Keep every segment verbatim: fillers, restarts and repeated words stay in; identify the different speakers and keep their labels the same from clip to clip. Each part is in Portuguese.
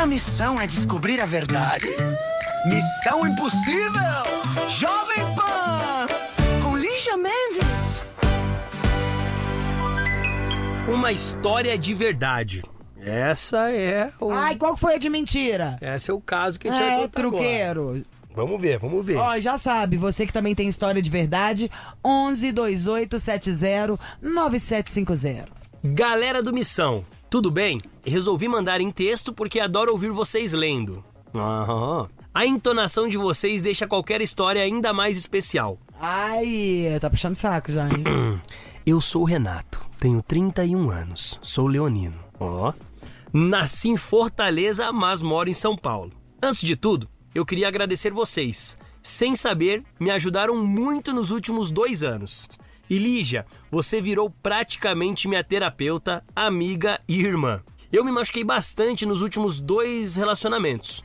Speaker 1: Minha missão é descobrir a verdade. Missão impossível! Jovem Pan! Com Lígia Mendes.
Speaker 2: Uma história de verdade. Essa é o...
Speaker 3: Ai, qual que foi a de mentira?
Speaker 2: Esse é o caso que a gente vai
Speaker 3: É,
Speaker 2: contar
Speaker 3: truqueiro.
Speaker 2: agora. Vamos ver, vamos ver.
Speaker 3: Ó, já sabe, você que também tem história de verdade, onze, vinte e oito, setenta, nove sete cinco zero.
Speaker 2: Galera do Missão, tudo bem? Resolvi mandar em texto porque adoro ouvir vocês lendo. Aham. A entonação de vocês deixa qualquer história ainda mais especial.
Speaker 3: Ai, tá puxando saco já, hein?
Speaker 2: Eu sou o Renato, tenho trinta e um anos, sou leonino. Ó. Nasci em Fortaleza, mas moro em São Paulo. Antes de tudo, eu queria agradecer vocês. Sem saber, me ajudaram muito nos últimos dois anos. E Lígia, você virou praticamente minha terapeuta, amiga e irmã. Eu me machuquei bastante nos últimos dois relacionamentos.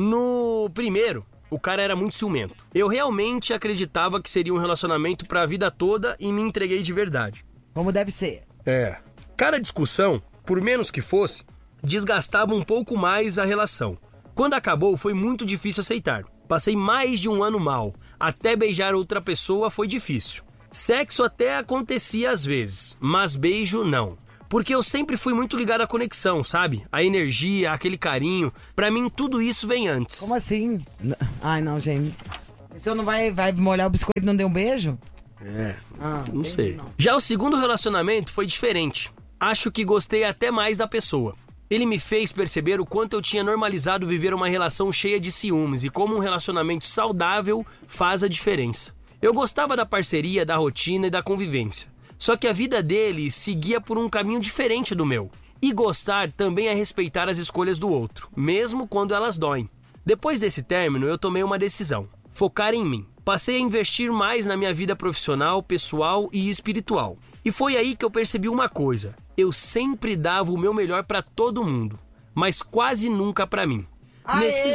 Speaker 2: No primeiro, o cara era muito ciumento. Eu realmente acreditava que seria um relacionamento pra vida toda e me entreguei de verdade.
Speaker 3: Como deve ser.
Speaker 2: É. Cada discussão, por menos que fosse, desgastava um pouco mais a relação. Quando acabou, foi muito difícil aceitar. Passei mais de um ano mal. Até beijar outra pessoa foi difícil. Sexo até acontecia às vezes, mas beijo não. Porque eu sempre fui muito ligado à conexão, sabe? A energia, aquele carinho. Pra mim, tudo isso vem antes.
Speaker 3: Como assim? Ai, não, gente. O senhor não vai, vai molhar o biscoito e não deu um beijo?
Speaker 2: É,
Speaker 3: Ah,
Speaker 2: não
Speaker 3: entendi,
Speaker 2: sei.
Speaker 3: não.
Speaker 2: Já o segundo relacionamento foi diferente. Acho que gostei até mais da pessoa. Ele me fez perceber o quanto eu tinha normalizado viver uma relação cheia de ciúmes e como um relacionamento saudável faz a diferença. Eu gostava da parceria, da rotina e da convivência. Só que a vida dele seguia por um caminho diferente do meu. E gostar também é respeitar as escolhas do outro, mesmo quando elas doem. Depois desse término, eu tomei uma decisão: focar em mim. Passei a investir mais na minha vida profissional, pessoal e espiritual. E foi aí que eu percebi uma coisa: eu sempre dava o meu melhor pra todo mundo, mas quase nunca pra mim. Nesses...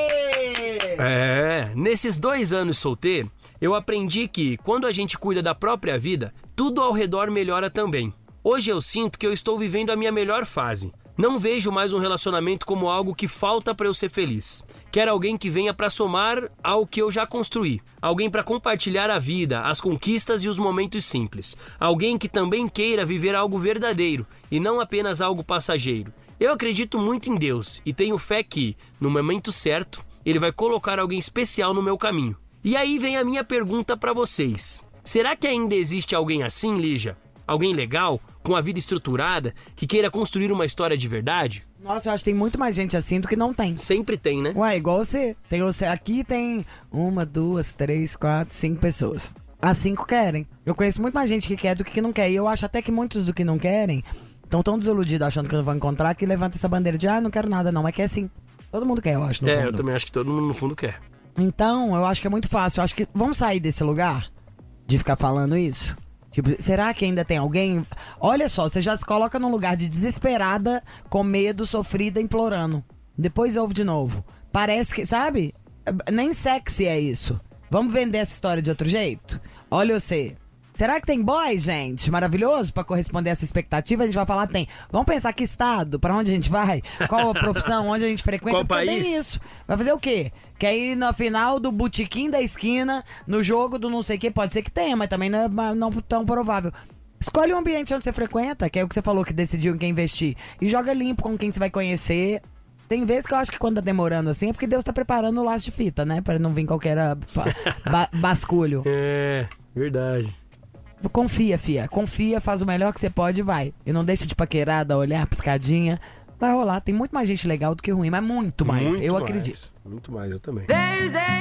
Speaker 2: É, nesses dois anos solteiro, eu aprendi que, quando a gente cuida da própria vida, tudo ao redor melhora também. Hoje eu sinto que eu estou vivendo a minha melhor fase. Não vejo mais um relacionamento como algo que falta para eu ser feliz. Quero alguém que venha para somar ao que eu já construí. Alguém para compartilhar a vida, as conquistas e os momentos simples. Alguém que também queira viver algo verdadeiro e não apenas algo passageiro. Eu acredito muito em Deus e tenho fé que, no momento certo, Ele vai colocar alguém especial no meu caminho. E aí vem a minha pergunta para vocês. Será que ainda existe alguém assim, Lígia? Alguém legal, com a vida estruturada, que queira construir uma história de verdade?
Speaker 3: Nossa, eu acho que tem muito mais gente assim do que não tem.
Speaker 2: Sempre tem, né?
Speaker 3: Ué, igual você. Tem você. Aqui tem uma, duas, três, quatro, cinco pessoas. As cinco querem. Eu conheço muito mais gente que quer do que não quer. E eu acho até que muitos do que não querem estão tão desiludidos achando que não vão encontrar que levanta essa bandeira de ah, não quero nada não, mas quer sim. Todo mundo quer, eu acho, no
Speaker 2: É,
Speaker 3: fundo.
Speaker 2: eu também acho que todo mundo no fundo quer.
Speaker 3: Então, eu acho que é muito fácil. Eu acho que vamos sair desse lugar de ficar falando isso? Tipo, será que ainda tem alguém? Olha só, você já se coloca num lugar de desesperada, com medo, sofrida, implorando. Depois ouve de novo. Parece que, sabe? Nem sexy é isso. Vamos vender essa história de outro jeito? Olha você. Será que tem boy, gente? Maravilhoso pra corresponder a essa expectativa? A gente vai falar, tem. Vamos pensar que estado, pra onde a gente vai? Qual a profissão, onde a gente frequenta?
Speaker 2: Qual
Speaker 3: Porque
Speaker 2: país?
Speaker 3: tem isso. Vai fazer o quê? Quer ir na final do botequim da esquina, no jogo do não sei o quê? Pode ser que tenha, mas também não é não tão provável. Escolhe o ambiente onde você frequenta, que é o que você falou que decidiu em quem investir. E joga limpo com quem você vai conhecer. Tem vezes que eu acho que quando tá demorando assim é porque Deus tá preparando o laço de fita, né? Pra não vir qualquer ba- basculho.
Speaker 2: É, verdade.
Speaker 3: Confia, fia. Confia, faz o melhor que você pode e vai. E não deixa de paquerar, dar olhar, piscadinha. Vai rolar. Tem muito mais gente legal do que ruim, mas muito mais.
Speaker 2: Muito
Speaker 3: eu
Speaker 2: mais,
Speaker 3: acredito.
Speaker 2: Muito mais, eu também.
Speaker 4: There's a